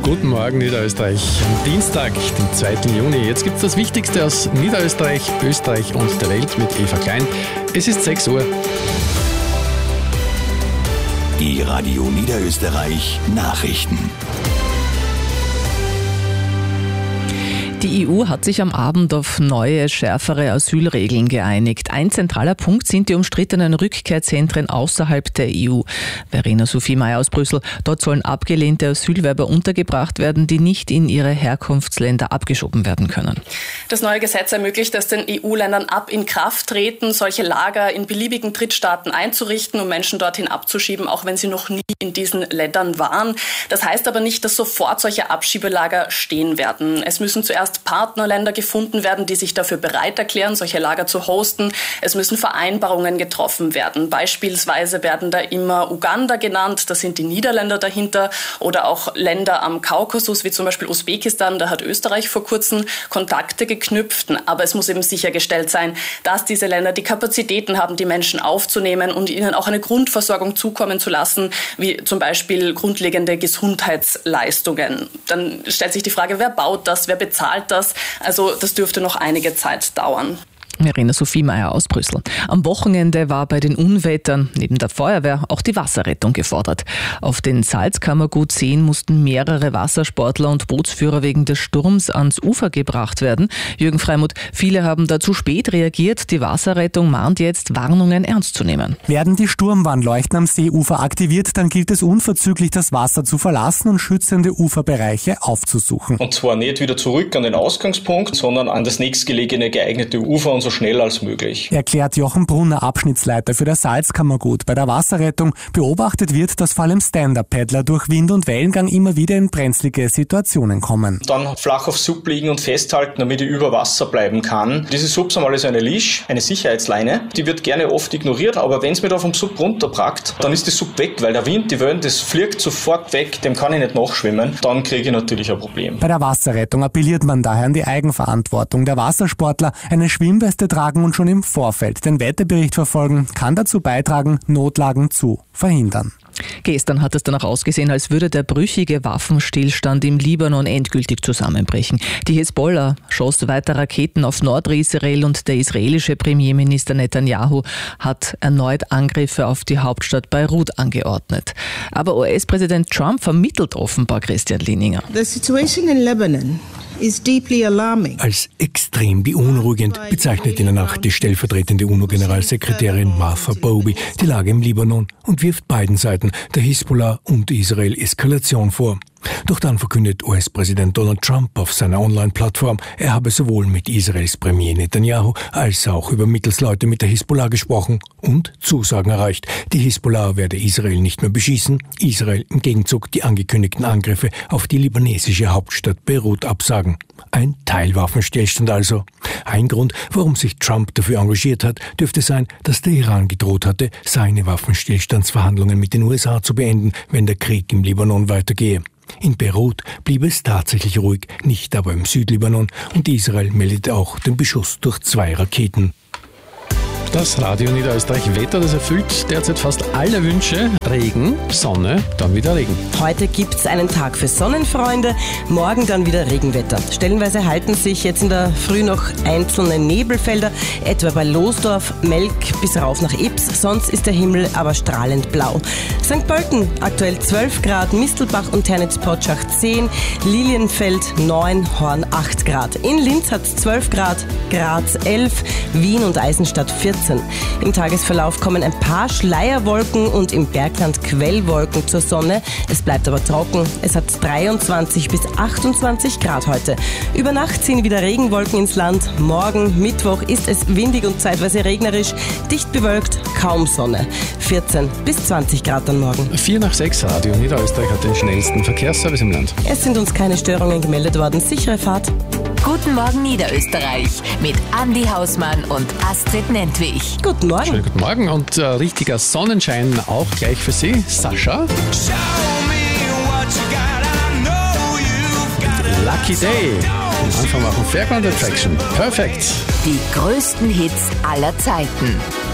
Guten Morgen Niederösterreich. Am Dienstag, den 2. Juni. Jetzt gibt es das Wichtigste aus Niederösterreich, Österreich und der Welt mit Eva Klein. Es ist 6 Uhr. Die Radio Niederösterreich Nachrichten. Die EU hat sich am Abend auf neue, schärfere Asylregeln geeinigt. Ein zentraler Punkt sind die umstrittenen Rückkehrzentren außerhalb der EU. Verena Sophie Meyer aus Brüssel. Dort sollen abgelehnte Asylwerber untergebracht werden, die nicht in ihre Herkunftsländer abgeschoben werden können. Das neue Gesetz ermöglicht es den EU-Ländern ab in Kraft treten, solche Lager in beliebigen Drittstaaten einzurichten, um Menschen dorthin abzuschieben, auch wenn sie noch nie in diesen Ländern waren. Das heißt aber nicht, dass sofort solche Abschiebelager stehen werden. Es müssen zuerst Partnerländer gefunden werden, die sich dafür bereit erklären, solche Lager zu hosten. Es müssen Vereinbarungen getroffen werden. Beispielsweise werden da immer Uganda genannt, da sind die Niederländer dahinter, oder auch Länder am Kaukasus, wie zum Beispiel Usbekistan, da hat Österreich vor kurzem Kontakte geknüpft. Aber es muss eben sichergestellt sein, dass diese Länder die Kapazitäten haben, die Menschen aufzunehmen und ihnen auch eine Grundversorgung zukommen zu lassen, wie zum Beispiel grundlegende Gesundheitsleistungen. Dann stellt sich die Frage, wer baut das, wer bezahlt das? Also das dürfte noch einige Zeit dauern. Verena Sophie Meyer aus Brüssel. Am Wochenende war bei den Unwettern neben der Feuerwehr auch die Wasserrettung gefordert. Auf den Salzkammergut 10 mussten mehrere Wassersportler und Bootsführer wegen des Sturms ans Ufer gebracht werden. Jürgen Freimuth, viele haben da zu spät reagiert. Die Wasserrettung mahnt jetzt, Warnungen ernst zu nehmen. Werden die Sturmwarnleuchten am Seeufer aktiviert, dann gilt es unverzüglich, das Wasser zu verlassen und schützende Uferbereiche aufzusuchen. Und zwar nicht wieder zurück an den Ausgangspunkt, sondern an das nächstgelegene geeignete Ufer und so schnell als möglich. Erklärt Jochen Brunner, Abschnittsleiter für das Salzkammergut. Bei der Wasserrettung beobachtet wird, dass vor allem Stand-Up-Paddler durch Wind und Wellengang immer wieder in brenzlige Situationen kommen. Dann flach auf Sub liegen und festhalten, damit ich über Wasser bleiben kann. Diese Subs haben alle so eine Leash, eine Sicherheitsleine. Die wird gerne oft ignoriert, aber wenn es mir da vom Sub runterpackt, dann ist die Sub weg, weil der Wind, die Wellen, das fliegt sofort weg, dem kann ich nicht nachschwimmen. Dann kriege ich natürlich ein Problem. Bei der Wasserrettung appelliert man daher an die Eigenverantwortung der Wassersportler, eine Schwimmweste tragen und schon im Vorfeld den Wetterbericht verfolgen, kann dazu beitragen, Notlagen zu verhindern. Gestern hat es danach ausgesehen, als würde der brüchige Waffenstillstand im Libanon endgültig zusammenbrechen. Die Hisbollah schoss weiter Raketen auf Nordisrael und der israelische Premierminister Netanyahu hat erneut Angriffe auf die Hauptstadt Beirut angeordnet. Aber US-Präsident Trump vermittelt offenbar, Christian Lininger. The situation in Lebanon is deeply alarming. Als extrem beunruhigend bezeichnet in der Nacht die stellvertretende UNO-Generalsekretärin Martha Bowey die Lage im Libanon und wirft beiden Seiten, der Hisbollah und Israel, Eskalation vor. Doch dann verkündet US-Präsident Donald Trump auf seiner Online-Plattform, er habe sowohl mit Israels Premier Netanyahu als auch über Mittelsleute mit der Hisbollah gesprochen und Zusagen erreicht. Die Hisbollah werde Israel nicht mehr beschießen, Israel im Gegenzug die angekündigten Angriffe auf die libanesische Hauptstadt Beirut absagen. Ein Teilwaffenstillstand also. Ein Grund, warum sich Trump dafür engagiert hat, dürfte sein, dass der Iran gedroht hatte, seine Waffenstillstandsverhandlungen mit den USA zu beenden, wenn der Krieg im Libanon weitergehe. In Beirut blieb es tatsächlich ruhig, nicht aber im Südlibanon, und Israel meldete auch den Beschuss durch 2 Raketen. Das Radio Niederösterreich Wetter, das erfüllt derzeit fast alle Wünsche. Regen, Sonne, dann wieder Regen. Heute gibt's einen Tag für Sonnenfreunde, morgen dann wieder Regenwetter. Stellenweise halten sich jetzt in der Früh noch einzelne Nebelfelder, etwa bei Losdorf, Melk bis rauf nach Ips. Sonst ist der Himmel aber strahlend blau. St. Pölten aktuell 12 Grad, Mistelbach und Ternitz-Potschach 10, Lilienfeld 9, Horn 8 Grad. In Linz hat's 12 Grad, Graz 11, Wien und Eisenstadt 14. Im Tagesverlauf kommen ein paar Schleierwolken und im Bergland Quellwolken zur Sonne. Es bleibt aber trocken. Es hat 23 bis 28 Grad heute. Über Nacht ziehen wieder Regenwolken ins Land. Morgen, Mittwoch, ist es windig und zeitweise regnerisch. Dicht bewölkt, kaum Sonne. 14 bis 20 Grad dann morgen. 4 nach 6, Radio Niederösterreich hat den schnellsten Verkehrsservice im Land. Es sind uns keine Störungen gemeldet worden. Sichere Fahrt. Guten Morgen Niederösterreich mit Andi Hausmann und Astrid Nentwich. Guten Morgen. Schönen guten Morgen und richtiger Sonnenschein auch gleich für Sie. Sascha. Lucky Day. Am Anfang machen Fairground Attraction. Perfekt. Die größten Hits aller Zeiten.